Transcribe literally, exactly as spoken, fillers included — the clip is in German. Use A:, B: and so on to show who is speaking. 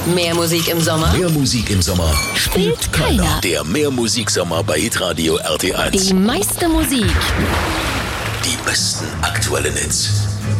A: Mehr Musik im Sommer?
B: Mehr Musik im Sommer
A: Spielt keiner.
B: Der Mehr Musiksommer bei Hitradio R T eins.
A: Die meiste Musik.
B: Die besten aktuellen Hits.